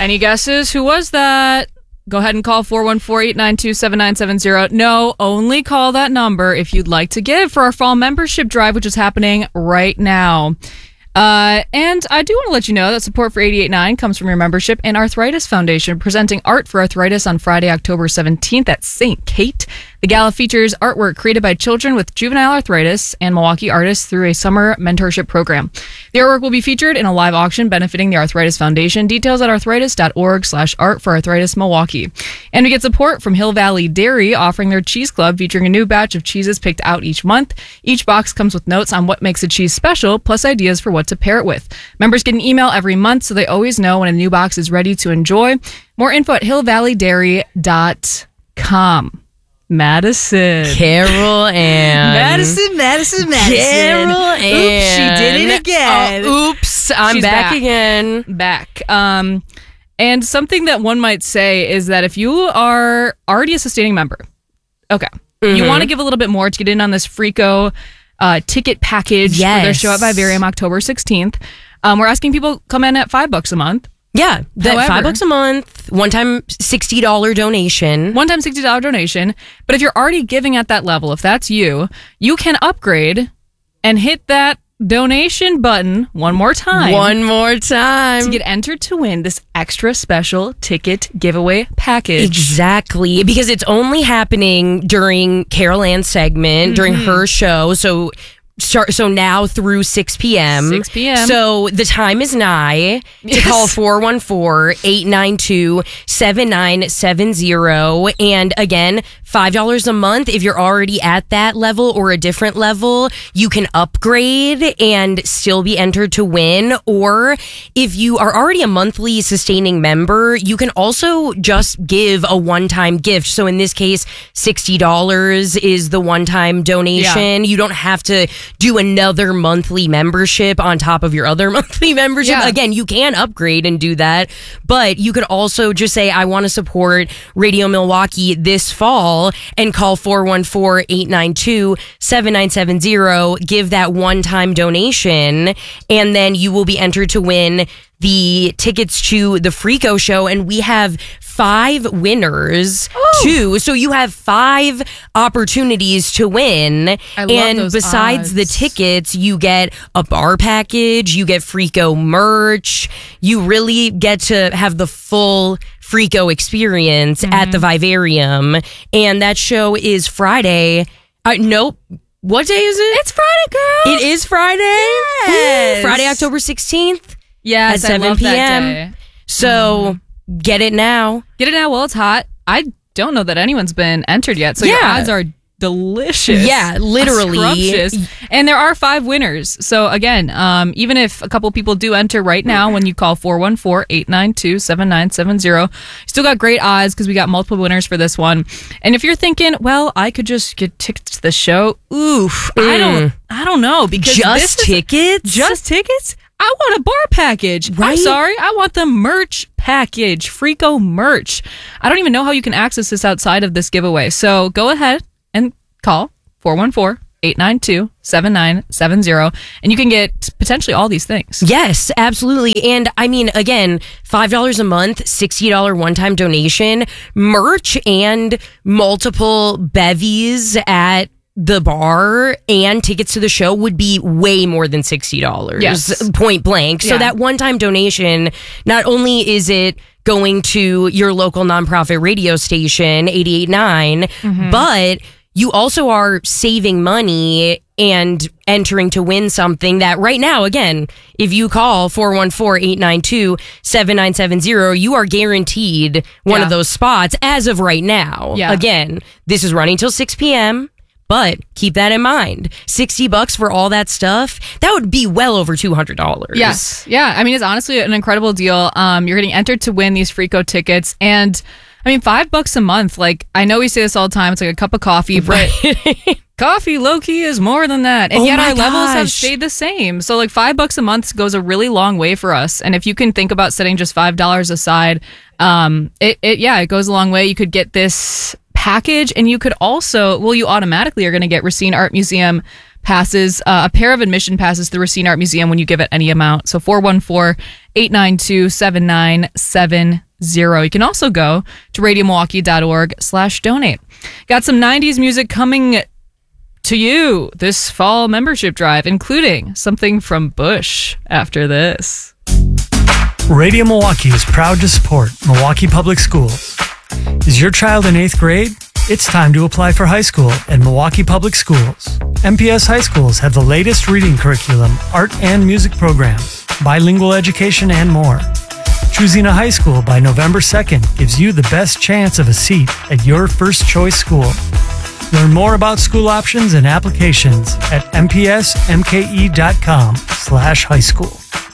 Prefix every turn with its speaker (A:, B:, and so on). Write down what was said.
A: Any guesses? Who was that? Go ahead and call 414-892-7970. No, only call that number if you'd like to give for our fall membership drive, which is happening right now. And I do want to let you know that support for 88.9 comes from your membership and Arthritis Foundation, presenting Art for Arthritis on Friday, October 17th at St. Kate. The gala features artwork created by children with juvenile arthritis and Milwaukee artists through a summer mentorship program. The artwork will be featured in a live auction benefiting the Arthritis Foundation. Details at arthritis.org/art for arthritis Milwaukee. And we get support from Hill Valley Dairy, offering their cheese club featuring a new batch of cheeses picked out each month. Each box comes with notes on what makes a cheese special, plus ideas for what to pair it with. Members get an email every month so they always know when a new box is ready to enjoy. More info at hillvalleydairy.com. Madison.
B: Carol Ann.
A: Madison.
B: Carol Ann.
A: Oops, she did it again.
B: Oops, I'm
A: She's
B: back again.
A: Back. And something that one might say is that if you are already a sustaining member, okay, you want to give a little bit more to get in on this Frico ticket package for their show at Vivarium October 16th. We're asking people come in at $5 a month.
B: Yeah, that $5 a month, one-time $60 donation.
A: One-time $60 donation. But if you're already giving at that level, if that's you, you can upgrade and hit that donation button one more time. To get entered to win this extra special ticket giveaway package.
B: Exactly, because it's only happening during Carol Ann's segment, during her show. So now through 6 p.m.
A: 6 p.m.
B: So the time is nigh to call 414-892-7970. And again, $5 a month. If you're already at that level or a different level, you can upgrade and still be entered to win. Or if you are already a monthly sustaining member, you can also just give a one-time gift. So in this case, $60 is the one-time donation. You don't have to do another monthly membership on top of your other monthly membership. Again, you can upgrade and do that, but you could also just say, I want to support Radio Milwaukee this fall, and call 414-892-7970, give that one-time donation, and then you will be entered to win the tickets to the Frico show. And we have 5 winners too. So you have 5 opportunities to win. And besides the tickets, you get a bar package, you get Frico merch. You really get to have the full Frico experience at the Vivarium. And that show is Friday. Nope. What day is it?
A: It's Friday, girl.
B: It is Friday?
A: Yes.
B: Friday, October 16th?
A: Yes,
B: at 7
A: I love
B: p.m.
A: that day.
B: So get it now.
A: Get it now while it's hot. I don't know that anyone's been entered yet, so your odds are delicious.
B: Yeah, literally.
A: Scrumptious. And there are 5 winners. So again, even if a couple people do enter right now, when you call 414-892-7970, you still got great odds because we got multiple winners for this one. And if you're thinking, well, I could just get tickets to the show, I don't know, because
B: just tickets?
A: I want a bar package.
B: Right?
A: I'm sorry. I want the merch package. Frico merch. I don't even know how you can access this outside of this giveaway. So go ahead and call 414-892-7970, and you can get potentially all these things.
B: Yes, absolutely. And I mean, again, $5 a month, $60 one-time donation, merch, and multiple bevies at the bar and tickets to the show would be way more than $60, point blank. So that one-time donation, not only is it going to your local nonprofit radio station, 88.9, but you also are saving money and entering to win something that right now, again, if you call 414-892-7970, you are guaranteed one of those spots as of right now. Again, this is running till 6 p.m., but keep that in mind. $60 for all that stuff, that would be well over $200.
A: Yes. Yeah. I mean, it's honestly an incredible deal. You're getting entered to win these Frico tickets. And I mean, $5 a month. Like, I know we say this all the time. It's like a cup of coffee, but coffee low-key is more than that. And yet our levels have stayed the same. So like $5 a month goes a really long way for us. And if you can think about setting just $5 aside, it goes a long way. You could get this package, and you could also, you automatically are going to get Racine Art Museum passes, a pair of admission passes to the Racine Art Museum when you give it any amount. So 414-892-7970. You can also go to radiomilwaukee.org/donate. Got some 90s music coming to you this fall membership drive, including something from Bush after this.
C: Radio Milwaukee is proud to support Milwaukee Public Schools. Is your child in 8th grade? It's time to apply for high school at Milwaukee Public Schools. MPS high schools have the latest reading curriculum, art and music programs, bilingual education, and more. Choosing a high school by November 2nd gives you the best chance of a seat at your first choice school. Learn more about school options and applications at mpsmke.com/high school.